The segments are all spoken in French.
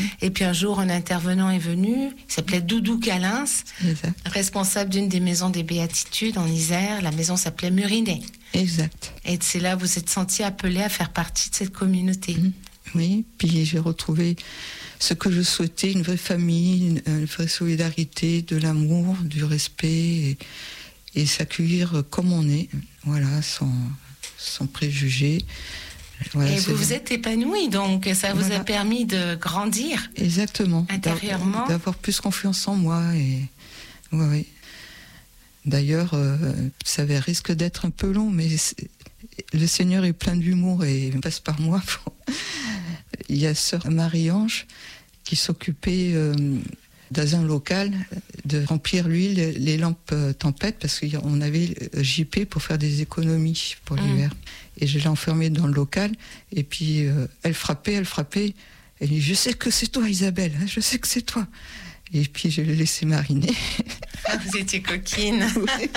Et puis un jour, un intervenant est venu, il s'appelait Doudou Calins, responsable d'une des maisons des Béatitudes en Isère. La maison s'appelait Murinet. Exact. Et c'est là que vous vous êtes senti appelé à faire partie de cette communauté. Oui, puis j'ai retrouvé ce que je souhaitais, une vraie famille, une vraie solidarité, de l'amour, du respect, et s'accueillir comme on est, voilà, sans préjugés. Voilà, et vous vous êtes épanoui, donc ça vous a permis de grandir. Exactement. Intérieurement. D'avoir plus confiance en moi. Ouais. D'ailleurs, ça risque d'être un peu long, mais le Seigneur est plein d'humour et il passe par moi. Il y a sœur Marie-Ange qui s'occupait dans un local de remplir l'huile, les lampes tempête, parce qu'on avait JP pour faire des économies pour l'hiver. Et je l'ai enfermée dans le local, et puis elle frappait. Elle dit, je sais que c'est toi, Isabelle, hein, je sais que c'est toi. Et puis je l'ai laissé mariner. Vous étiez coquine. Oui.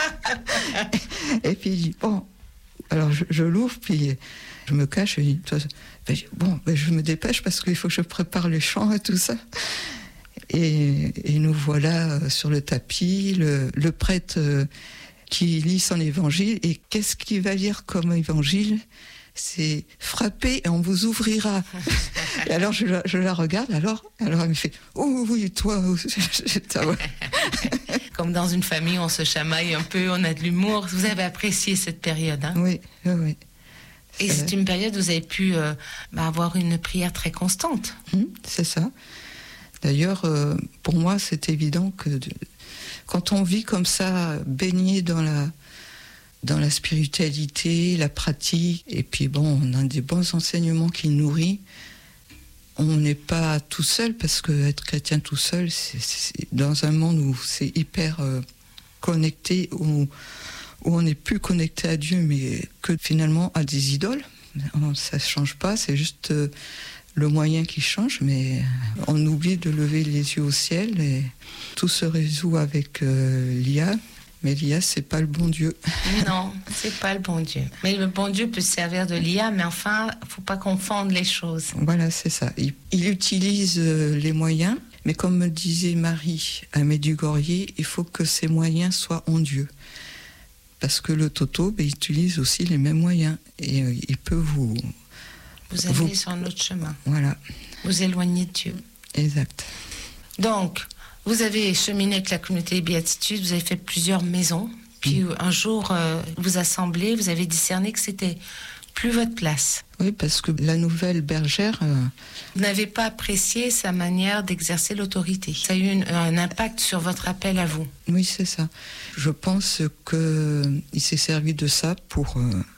Et puis il dit, bon, alors je l'ouvre, puis je me cache, et je me dépêche parce qu'il faut que je prépare les chants et tout ça. Et nous voilà sur le tapis, le prêtre qui lit son évangile. Et qu'est-ce qu'il va lire comme évangile ? C'est frappez et on vous ouvrira. Et alors je la regarde, alors elle me fait oh oui, toi. Comme dans une famille, on se chamaille un peu, on a de l'humour. Vous avez apprécié cette période, hein ? Oui. Et c'est une période où vous avez pu avoir une prière très constante. C'est ça. D'ailleurs, pour moi, c'est évident que quand on vit comme ça, baigné dans la spiritualité, la pratique, et puis on a des bons enseignements qui nourrissent, on n'est pas tout seul, parce que être chrétien tout seul, c'est dans un monde où c'est hyper connecté, où on n'est plus connecté à Dieu, mais que finalement à des idoles. Ça ne change pas, c'est juste le moyen qui change, mais on oublie de lever les yeux au ciel et tout se résout avec l'IA. Mais l'IA, c'est pas le bon Dieu. Non, c'est pas le bon Dieu. Mais le bon Dieu peut se servir de l'IA, mais enfin, faut pas confondre les choses. Voilà, c'est ça. Il utilise les moyens, mais comme me disait Marie à Medjugorje, il faut que ces moyens soient en Dieu. Parce que le Toto, il utilise aussi les mêmes moyens. Et il peut vous amener sur un autre chemin. Voilà. Vous éloigner de Dieu. Exact. Donc, vous avez cheminé avec la communauté des Béatitudes, vous avez fait plusieurs maisons, puis un jour, vous assemblez, vous avez discerné que c'était plus votre place. Oui, parce que la nouvelle bergère... Vous n'avez pas apprécié sa manière d'exercer l'autorité. Ça a eu un impact sur votre appel à vous. Oui, c'est ça. Je pense qu'il s'est servi de ça pour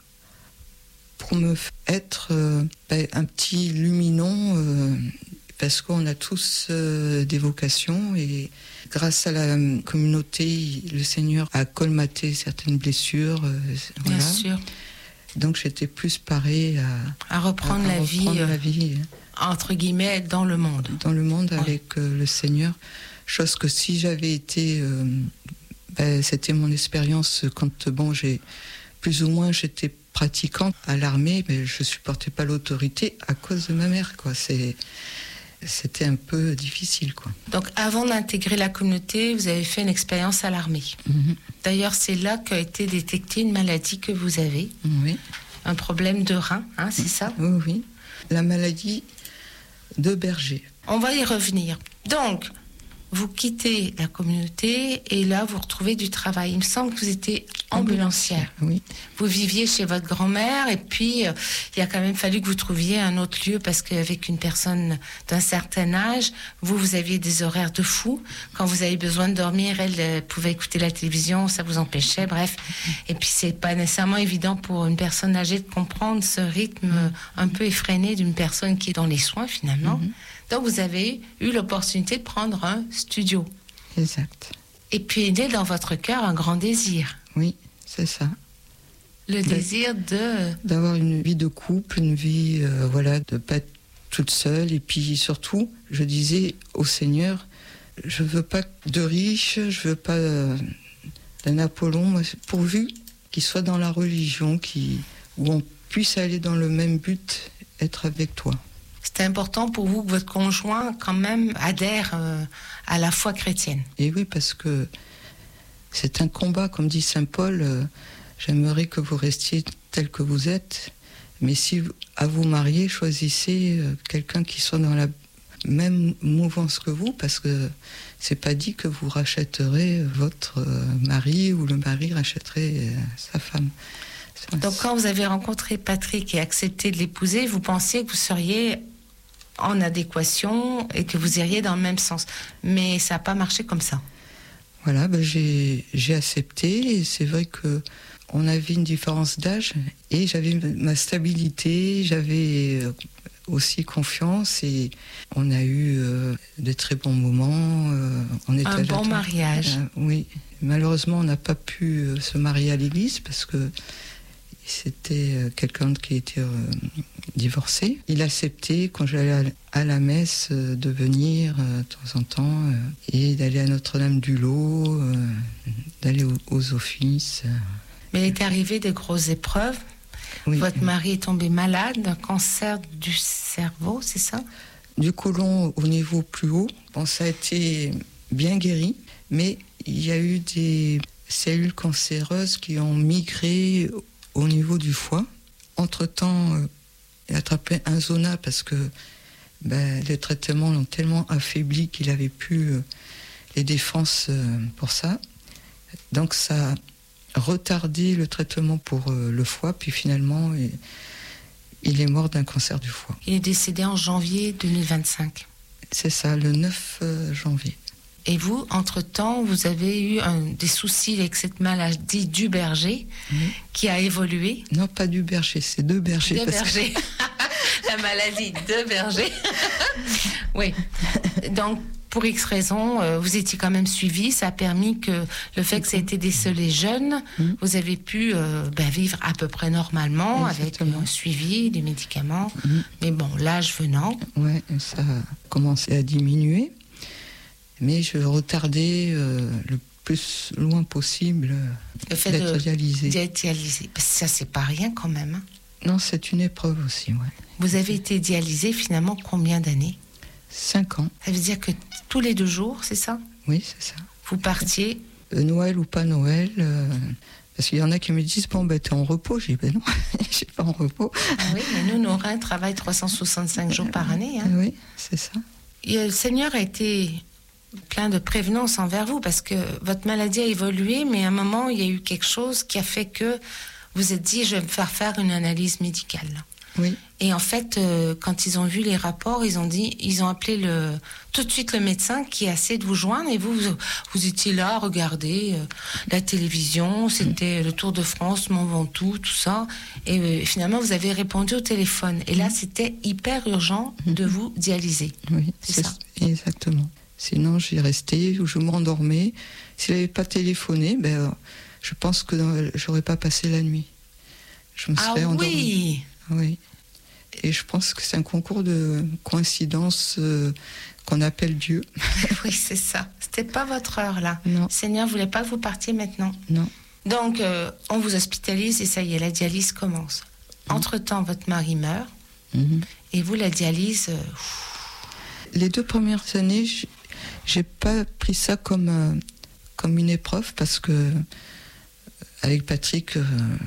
me être un petit luminon... parce qu'on a tous des vocations et grâce à la communauté, le Seigneur a colmaté certaines blessures. Bien sûr. Donc j'étais plus parée à reprendre la vie, entre guillemets, dans le monde. Dans le monde avec le Seigneur. Chose que si j'avais été... c'était mon expérience quand j'ai plus ou moins j'étais pratiquante à l'armée, mais je supportais pas l'autorité à cause de ma mère, quoi. C'était un peu difficile, quoi. Donc, avant d'intégrer la communauté, vous avez fait une expérience à l'armée. D'ailleurs, c'est là qu'a été détectée une maladie que vous avez. Oui. Un problème de rein, c'est ça ? Oui. La maladie de Berger. On va y revenir. Donc, vous quittez la communauté et là, vous retrouvez du travail. Il me semble que vous étiez ambulancière. Oui. Vous viviez chez votre grand-mère et puis il a quand même fallu que vous trouviez un autre lieu parce qu'avec une personne d'un certain âge, vous aviez des horaires de fou. Quand vous avez besoin de dormir, elle pouvait écouter la télévision, ça vous empêchait, bref. Et puis c'est pas nécessairement évident pour une personne âgée de comprendre ce rythme un peu effréné d'une personne qui est dans les soins finalement. Donc vous avez eu l'opportunité de prendre un studio. Exact. Et puis il est dans votre cœur un grand désir. Oui, c'est ça. Le désir d'avoir une vie de couple, une vie, de pas être toute seule. Et puis surtout, je disais au Seigneur, je veux pas de riches, je veux pas d'un Apollon, pourvu qu'il soit dans la religion, où on puisse aller dans le même but, être avec toi. C'est important pour vous que votre conjoint, quand même, adhère à la foi chrétienne. Et oui, parce que c'est un combat, comme dit saint Paul. J'aimerais que vous restiez tel que vous êtes, mais si à vous marier, choisissez quelqu'un qui soit dans la même mouvance que vous, parce que c'est pas dit que vous rachèterez votre mari ou le mari rachèterait sa femme. Donc quand vous avez rencontré Patrick et accepté de l'épouser, vous pensiez que vous seriez en adéquation et que vous iriez dans le même sens. Mais ça n'a pas marché comme ça. Voilà, j'ai accepté, et c'est vrai que on avait une différence d'âge et j'avais ma stabilité, j'avais aussi confiance, et on a eu de très bons moments. On était un bon mariage. Oui, malheureusement on n'a pas pu se marier à l'église parce que c'était quelqu'un qui était divorcé. Il acceptait, quand j'allais à la messe, de venir de temps en temps et d'aller à Notre-Dame-du-Lot, d'aller aux offices. Mais il est arrivé de grosses épreuves. Oui. Votre mari est tombé malade d'un cancer du cerveau, c'est ça? Du côlon au niveau plus haut. Bon, ça a été bien guéri, mais il y a eu des cellules cancéreuses qui ont migré au niveau du foie. Entre-temps, il a attrapé un zona parce que les traitements l'ont tellement affaibli qu'il n'avait plus les défenses pour ça. Donc ça a retardé le traitement pour le foie, puis finalement, il est mort d'un cancer du foie. Il est décédé en janvier 2025. C'est ça, le 9 janvier. Et vous, entre-temps, vous avez eu des soucis avec cette maladie du berger qui a évolué? Non, pas du berger, c'est deux bergers. Deux bergers. La maladie de berger. Oui. Donc, pour X raisons, vous étiez quand même suivi. Ça a permis que le fait que ça a été décelé jeune, vous avez pu vivre à peu près normalement. Exactement. Avec un suivi, des médicaments. Mais bon, l'âge venant. Oui, ça a commencé à diminuer. Mais je retardais le plus loin possible le fait d'être dialysé. D'être dialysé. Parce que ça, c'est pas rien quand même. Hein. Non, c'est une épreuve aussi, ouais. Vous avez été dialysé finalement combien d'années? 5 ans. Ça veut dire que tous les 2 jours, c'est ça? Oui, c'est ça. Vous partiez Noël ou pas Noël, parce qu'il y en a qui me disent, t'es en repos. J'ai dit, non, je suis pas en repos. Ah oui, mais nous, nos reins travaillent 365 jours par année. Hein. Oui, c'est ça. Et le Seigneur a été plein de prévenance envers vous, parce que votre maladie a évolué, mais à un moment, il y a eu quelque chose qui a fait que vous êtes dit, je vais me faire une analyse médicale. Oui. Et en fait, quand ils ont vu les rapports, ils ont appelé tout de suite le médecin qui a essayé de vous joindre, et vous étiez là à regarder la télévision, c'était le Tour de France, Mont Ventoux, tout ça, et finalement vous avez répondu au téléphone, et là c'était hyper urgent de vous dialyser. Oui, c'est ça. Exactement. Sinon j'y restais ou je m'endormais. S'il n'avait pas téléphoné, je pense que j'aurais pas passé la nuit. Je me serais endormie. Oui. Et je pense que c'est un concours de coïncidence qu'on appelle Dieu. Oui, c'est ça. C'était pas votre heure, là. Non. Seigneur voulait pas que vous partiez maintenant. Non. Donc, on vous hospitalise et ça y est, la dialyse commence. Entre-temps, votre mari meurt. Et vous, la dialyse... Les 2 premières années, j'ai pas pris ça comme une épreuve, parce que avec Patrick...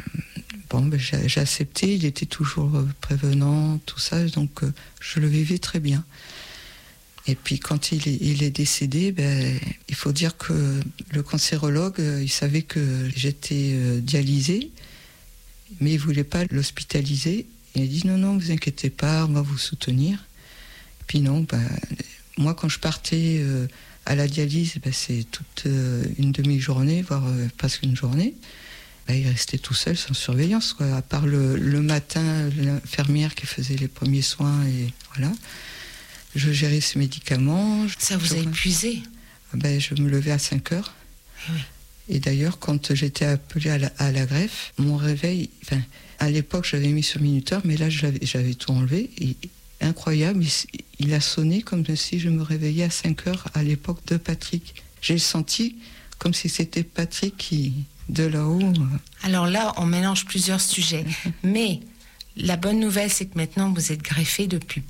j'ai accepté, il était toujours prévenant, tout ça, donc je le vivais très bien. Et puis quand il est décédé, il faut dire que le cancérologue, il savait que j'étais dialysée, mais il ne voulait pas l'hospitaliser. Il a dit non, vous inquiétez pas, on va vous soutenir. Et puis non, moi quand je partais à la dialyse, c'est toute une demi-journée, voire presque une journée. Il restait tout seul, sans surveillance, quoi. À part le matin, l'infirmière qui faisait les premiers soins, et voilà. Je gérais ses médicaments. Ça vous a épuisé? Je me levais à 5 heures. Oui. Et d'ailleurs, quand j'étais appelée à la greffe, mon réveil... à l'époque, j'avais mis sur minuteur, mais là, j'avais tout enlevé. Et, incroyable, il a sonné comme si je me réveillais à 5 heures à l'époque de Patrick. J'ai senti comme si c'était Patrick qui... de là-haut. Alors là, on mélange plusieurs sujets. Mais la bonne nouvelle, c'est que maintenant, vous êtes greffé depuis peu.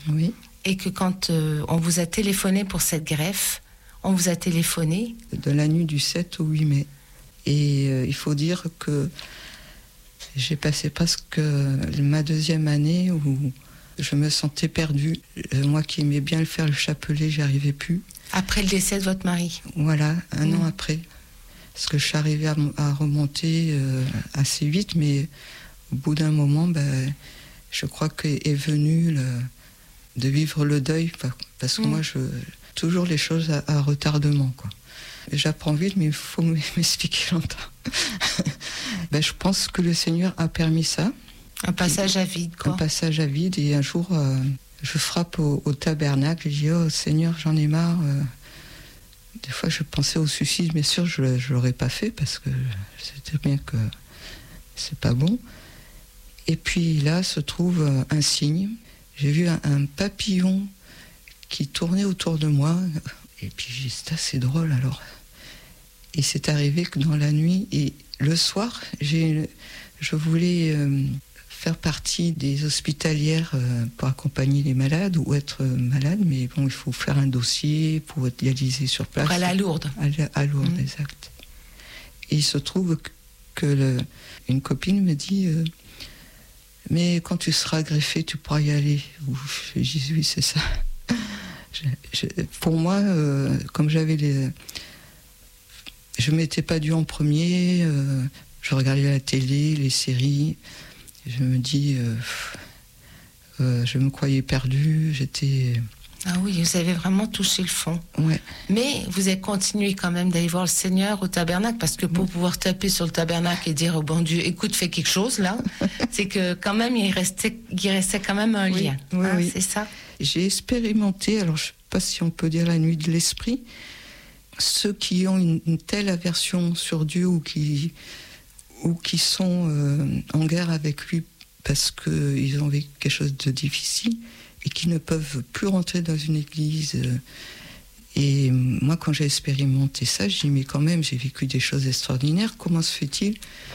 Oui. Et que quand on vous a téléphoné pour cette greffe, on vous a téléphoné de la nuit du 7 au 8 mai. Et il faut dire que j'ai passé presque ma 2e année où je me sentais perdue. Moi qui aimais bien faire le chapelet, j'y arrivais plus. Après le décès de votre mari? Voilà, un an après. Parce que je suis arrivée à remonter assez vite, mais au bout d'un moment, je crois qu'est venu de vivre le deuil, parce que moi, toujours les choses à retardement, quoi. J'apprends vite, mais il faut m'expliquer longtemps. Je pense que le Seigneur a permis ça. Un passage à vide, quoi. Un passage à vide, et un jour, je frappe au tabernacle, et je dis, oh Seigneur, j'en ai marre. Des fois, je pensais au suicide, mais sûr, je ne l'aurais pas fait, parce que je sais très bien que c'est pas bon. Et puis là se trouve un signe. J'ai vu un papillon qui tournait autour de moi. Et puis j'ai dit, c'est assez drôle alors. Et c'est arrivé que dans la nuit, et le soir, je voulais faire partie des hospitalières pour accompagner les malades ou être malade, mais bon, il faut faire un dossier pour être dialysé sur place. Pour aller à Lourdes. À Lourdes, exact. Et il se trouve que une copine me dit mais quand tu seras greffé, tu pourras y aller. Je dis oui, c'est ça. Pour moi, comme je m'étais pas due en premier, je regardais la télé, les séries, je me dis, je me croyais perdue, j'étais... Ah oui, vous avez vraiment touché le fond. Ouais. Mais vous avez continué quand même d'aller voir le Seigneur au tabernacle, parce que pour pouvoir taper sur le tabernacle et dire au bon Dieu, écoute, fais quelque chose là, c'est que quand même il restait quand même un lien. Oui. C'est ça. J'ai expérimenté, alors je ne sais pas si on peut dire la nuit de l'esprit, ceux qui ont une telle aversion sur Dieu ou qui sont en guerre avec lui parce qu'ils ont vécu quelque chose de difficile et qui ne peuvent plus rentrer dans une église. Et moi, quand j'ai expérimenté ça, j'ai dit, mais quand même, j'ai vécu des choses extraordinaires. Comment se fait-il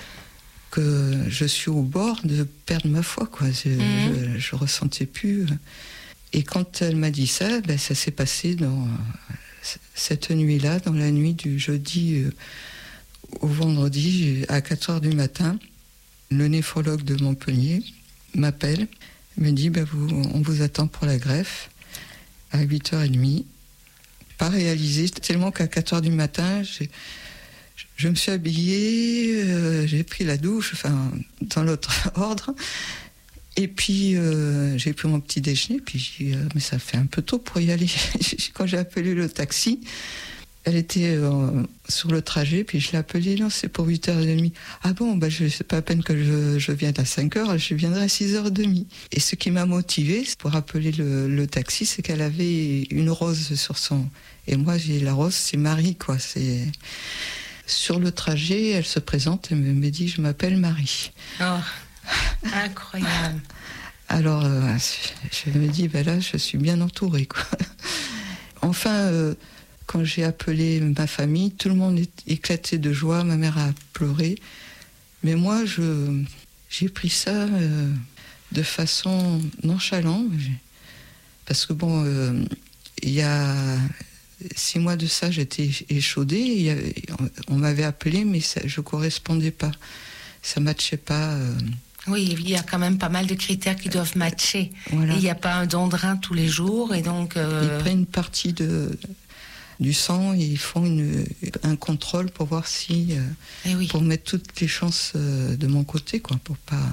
que je suis au bord de perdre ma foi, quoi. Je ressentais plus. Et quand elle m'a dit ça, ça s'est passé dans cette nuit-là, dans la nuit du jeudi au vendredi, à 4h du matin. Le néphrologue de Montpellier m'appelle, me dit, on vous attend pour la greffe à 8h30. Pas réalisé, tellement qu'à 4h du matin, je me suis habillée, j'ai pris la douche, dans l'autre ordre. Et puis, j'ai pris mon petit déjeuner, puis j'ai dit, mais ça fait un peu tôt pour y aller. Quand j'ai appelé le taxi, elle était sur le trajet, puis je l'ai appelée, non, c'est pour 8h30. Ah bon, c'est pas à peine que je vienne à 5h, je viendrai à 6h30. Et ce qui m'a motivée pour appeler le taxi, c'est qu'elle avait une rose sur son... Et moi, j'ai la rose, c'est Marie, quoi. C'est... Sur le trajet, elle se présente et me dit, je m'appelle Marie. Oh, incroyable. Alors, je me dis, là, je suis bien entourée, quoi. Enfin... quand j'ai appelé ma famille, tout le monde éclatait de joie, ma mère a pleuré. Mais moi, j'ai pris ça de façon nonchalante. Parce que il y a 6 mois de ça, j'étais échaudée. On m'avait appelé, mais je ne correspondais pas. Ça ne matchait pas. Oui, il y a quand même pas mal de critères qui doivent matcher. Voilà. Il n'y a pas un don de rein tous les jours. Et donc, Ils prennent une partie du sang et ils font un contrôle pour voir si pour mettre toutes les chances de mon côté, quoi, pour pas.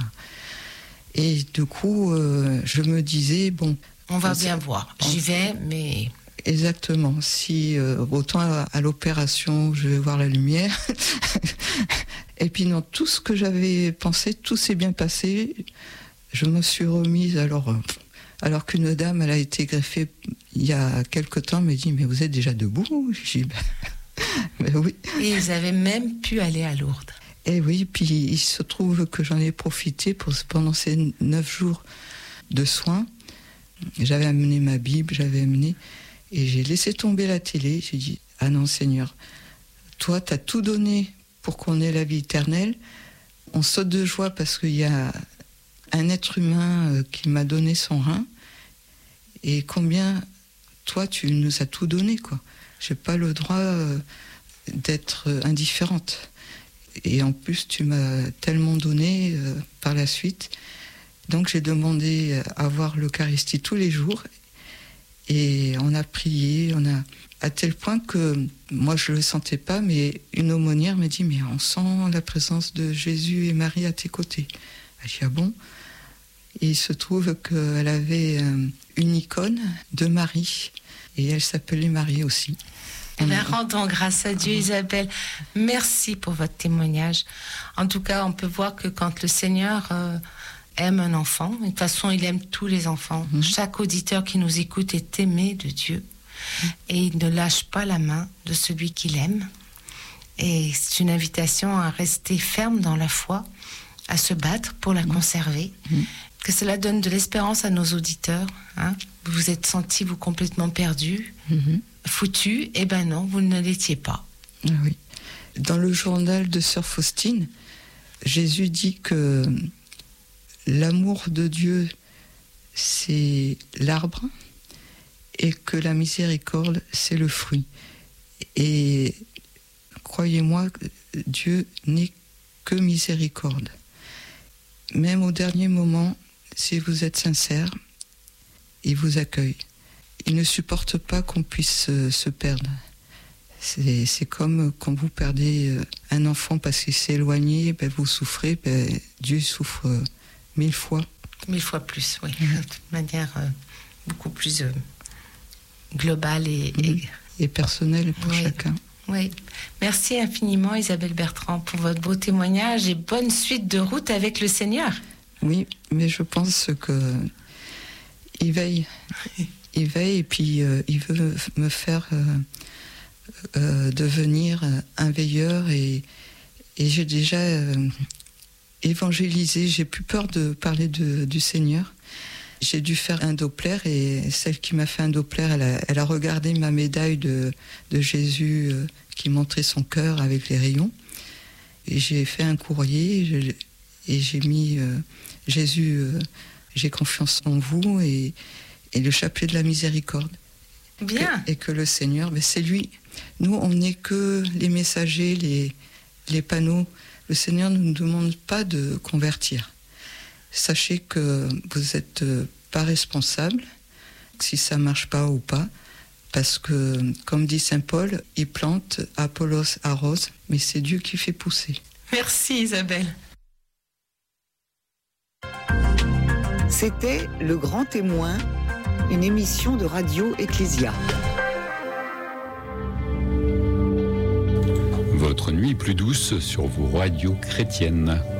Et du coup, je me disais on va bien voir. J'y vais, mais exactement. Si autant à l'opération, je vais voir la lumière. Et puis dans tout ce que j'avais pensé, tout s'est bien passé. Je me suis remise alors qu'une dame, elle a été greffée il y a quelque temps, elle m'a dit, mais vous êtes déjà debout? J'ai dit, oui. Et ils avaient même pu aller à Lourdes. Et oui, puis il se trouve que j'en ai profité pendant ces 9 jours de soins. J'avais amené ma Bible, et j'ai laissé tomber la télé. J'ai dit, ah non Seigneur, toi t'as tout donné pour qu'on ait la vie éternelle. On saute de joie parce qu'il y a un être humain qui m'a donné son rein. Et combien, toi, tu nous as tout donné, quoi. J'ai pas le droit d'être indifférente. Et en plus, tu m'as tellement donné par la suite. Donc j'ai demandé à voir l'Eucharistie tous les jours. Et on a prié, à tel point que moi je le sentais pas, mais une aumônière m'a dit, mais on sent la présence de Jésus et Marie à tes côtés. Elle dit, ah bon? Et il se trouve qu'elle avait une icône de Marie, et elle s'appelait Marie aussi. Eh bien, rendons grâce à Dieu, Isabelle. Merci pour votre témoignage. En tout cas, on peut voir que quand le Seigneur aime un enfant, de toute façon, il aime tous les enfants. Chaque auditeur qui nous écoute est aimé de Dieu. Et il ne lâche pas la main de celui qu'il aime. Et c'est une invitation à rester ferme dans la foi, à se battre pour la conserver. Que cela donne de l'espérance à nos auditeurs. Hein. Vous vous êtes sentis, vous, complètement perdus, foutus. Eh ben non, vous ne l'étiez pas. Ah oui. Dans le journal de Sœur Faustine, Jésus dit que l'amour de Dieu, c'est l'arbre, et que la miséricorde, c'est le fruit. Et croyez-moi, Dieu n'est que miséricorde. Même au dernier moment, si vous êtes sincère, il vous accueille. Il ne supporte pas qu'on puisse se perdre. C'est comme quand vous perdez un enfant parce qu'il s'est éloigné, ben vous souffrez, ben Dieu souffre 1000 fois. 1000 fois plus, oui. De manière beaucoup plus globale et personnelle pour chacun. Oui. Merci infiniment, Isabelle Bertrand, pour votre beau témoignage et bonne suite de route avec le Seigneur. Oui, mais je pense que il veille. Il veille et puis il veut me faire devenir un veilleur et j'ai déjà évangélisé. J'ai plus peur de parler du Seigneur. J'ai dû faire un Doppler et celle qui m'a fait un Doppler, elle a regardé ma médaille de Jésus qui montrait son cœur avec les rayons. Et j'ai fait un courrier et j'ai mis Jésus, j'ai confiance en vous et le chapelet de la miséricorde. Bien. Et que le Seigneur, ben c'est lui. Nous, on n'est que les messagers, les panneaux. Le Seigneur ne nous demande pas de convertir. Sachez que vous n'êtes pas responsable si ça ne marche pas ou pas, parce que, comme dit saint Paul, il plante, Apollos arrose, mais c'est Dieu qui fait pousser. Merci Isabelle. C'était Le Grand Témoin, une émission de Radio Ecclésia. Votre nuit plus douce sur vos radios chrétiennes.